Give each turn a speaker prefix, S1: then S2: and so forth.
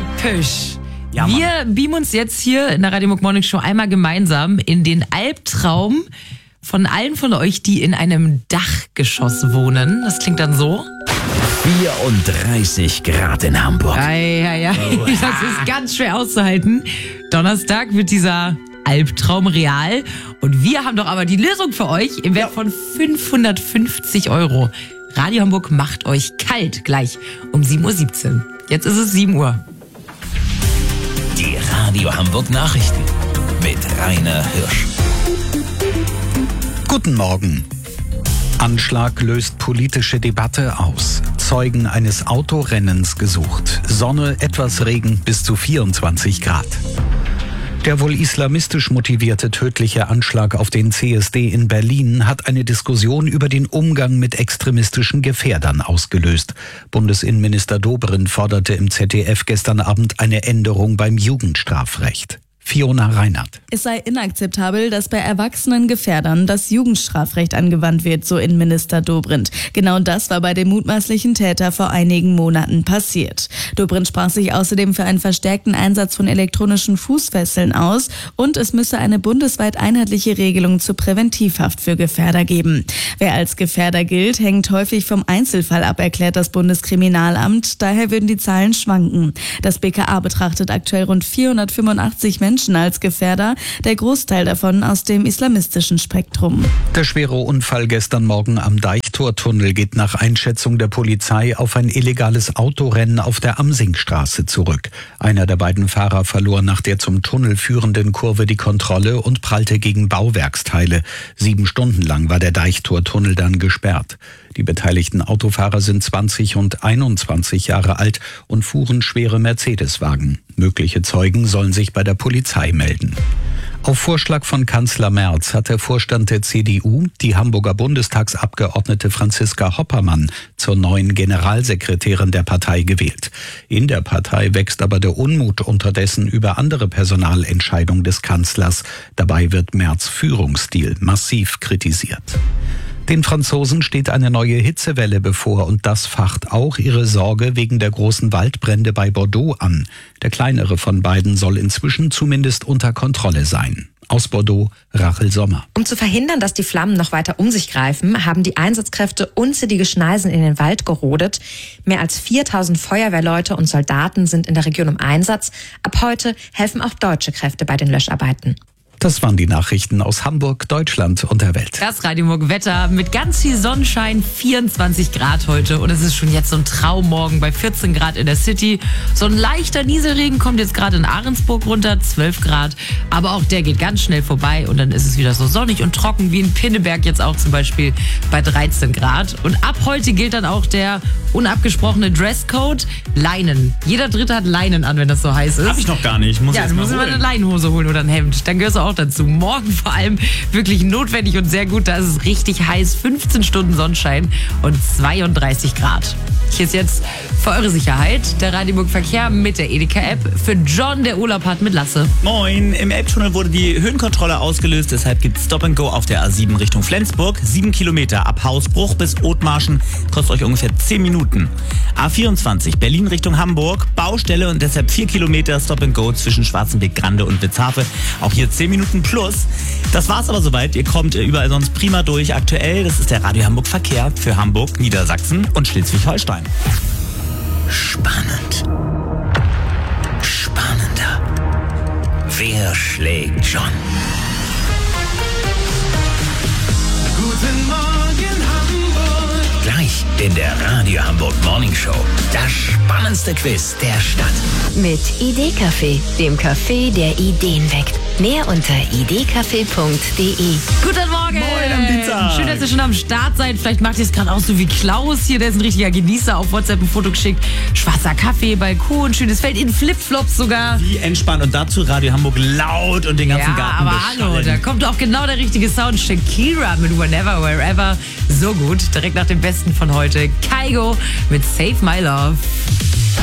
S1: Episch.
S2: Ja, Mann.
S1: Wir beamen uns jetzt hier in der Radio Hamburg Morning Show einmal gemeinsam in den Albtraum von allen von euch, die in einem Dachgeschoss wohnen. Das klingt dann so.
S3: 34 Grad in Hamburg.
S1: Ja. Das ist ganz schwer auszuhalten. Donnerstag wird dieser Albtraum real. Und wir haben doch aber die Lösung für euch im Wert von 550 €. Radio Hamburg macht euch kalt gleich um 7:17 Uhr. Jetzt ist es 7 Uhr.
S3: Die Radio Hamburg Nachrichten mit Rainer Hirsch.
S4: Guten Morgen. Anschlag löst politische Debatte aus. Zeugen eines Autorennens gesucht. Sonne, etwas Regen, bis zu 24 Grad. Der wohl islamistisch motivierte tödliche Anschlag auf den CSD in Berlin hat eine Diskussion über den Umgang mit extremistischen Gefährdern ausgelöst. Bundesinnenminister Dobrindt forderte im ZDF gestern Abend eine Änderung beim Jugendstrafrecht. Fiona Reinhardt.
S5: Es sei inakzeptabel, dass bei erwachsenen Gefährdern das Jugendstrafrecht angewandt wird, so Innenminister Dobrindt. Genau das war bei dem mutmaßlichen Täter vor einigen Monaten passiert. Dobrindt sprach sich außerdem für einen verstärkten Einsatz von elektronischen Fußfesseln aus und es müsse eine bundesweit einheitliche Regelung zur Präventivhaft für Gefährder geben. Wer als Gefährder gilt, hängt häufig vom Einzelfall ab, erklärt das Bundeskriminalamt. Daher würden die Zahlen schwanken. Das BKA betrachtet aktuell rund 485 Menschen als Gefährder, der Großteil davon aus dem islamistischen Spektrum.
S4: Der schwere Unfall gestern Morgen am Deichtortunnel geht nach Einschätzung der Polizei auf ein illegales Autorennen auf der Amsingstraße zurück. Einer der beiden Fahrer verlor nach der zum Tunnel führenden Kurve die Kontrolle und prallte gegen Bauwerksteile. 7 Stunden lang war der Deichtortunnel dann gesperrt. Die beteiligten Autofahrer sind 20 und 21 Jahre alt und fuhren schwere Mercedes-Wagen. Mögliche Zeugen sollen sich bei der Polizei melden. Auf Vorschlag von Kanzler Merz hat der Vorstand der CDU die Hamburger Bundestagsabgeordnete Franziska Hoppermann zur neuen Generalsekretärin der Partei gewählt. In der Partei wächst aber der Unmut unterdessen über andere Personalentscheidungen des Kanzlers. Dabei wird Merz' Führungsstil massiv kritisiert. Den Franzosen steht eine neue Hitzewelle bevor und das facht auch ihre Sorge wegen der großen Waldbrände bei Bordeaux an. Der kleinere von beiden soll inzwischen zumindest unter Kontrolle sein. Aus Bordeaux, Rachel Sommer.
S6: Um zu verhindern, dass die Flammen noch weiter um sich greifen, haben die Einsatzkräfte unzählige Schneisen in den Wald gerodet. Mehr als 4000 Feuerwehrleute und Soldaten sind in der Region im Einsatz. Ab heute helfen auch deutsche Kräfte bei den Löscharbeiten.
S4: Das waren die Nachrichten aus Hamburg, Deutschland und der Welt.
S1: Das Radio Hamburg Wetter mit ganz viel Sonnenschein, 24 Grad heute. Und es ist schon jetzt so ein Traummorgen bei 14 Grad in der City. So ein leichter Nieselregen kommt jetzt gerade in Ahrensburg runter, 12 Grad. Aber auch der geht ganz schnell vorbei und dann ist es wieder so sonnig und trocken wie in Pinneberg jetzt auch zum Beispiel bei 13 Grad. Und ab heute gilt dann auch der unabgesprochene Dresscode Leinen. Jeder Dritte hat Leinen an, wenn das so heiß ist.
S2: Hab ich noch gar nicht.
S1: Ja, du musst immer eine Leinenhose holen oder ein Hemd. Dann gehörst du auch dazu. Morgen vor allem wirklich notwendig und sehr gut. Da ist es richtig heiß. 15 Stunden Sonnenschein und 32 Grad. Hier ist jetzt für eure Sicherheit der Radio Hamburg Verkehr mit der Edeka-App. Für John, der Urlaub hat mit Lasse.
S2: Moin, im Elbtunnel wurde die Höhenkontrolle ausgelöst, deshalb gibt es Stop and Go auf der A7 Richtung Flensburg. 7 Kilometer ab Hausbruch bis Othmarschen, kostet euch ungefähr 10 Minuten. A24 Berlin Richtung Hamburg, Baustelle und deshalb 4 Kilometer Stop and Go zwischen Schwarzenbeck, Grande und Witzhafe. Auch hier 10 Minuten plus. Das war's aber soweit, ihr kommt überall sonst prima durch. Aktuell, das ist der Radio Hamburg Verkehr für Hamburg, Niedersachsen und Schleswig-Holstein.
S3: Spannend. Spannender. Wer schlägt John?
S7: Guten Morgen Hamburg.
S3: Gleich in der Radio Hamburg Morning Show. Das spannendste Quiz der Stadt.
S8: Mit Idee-Café, dem Café, der Ideen weckt. Mehr unter idcafé.de.
S1: Guten Morgen!
S2: Moin am Dienstag!
S1: Schön, dass ihr schon am Start seid. Vielleicht macht ihr es gerade auch so wie Klaus hier, der ist ein richtiger Genießer, auf WhatsApp ein Foto geschickt. Schwarzer Kaffee, Balkon, schönes Feld, in Flipflops sogar.
S2: Wie entspannt und dazu Radio Hamburg laut und den ganzen
S1: Ja,
S2: Garten
S1: aber hallo, da kommt auch genau der richtige Sound. Shakira mit Whenever, Wherever. So gut, direkt nach dem Besten von heute. Kygo mit Save My Love.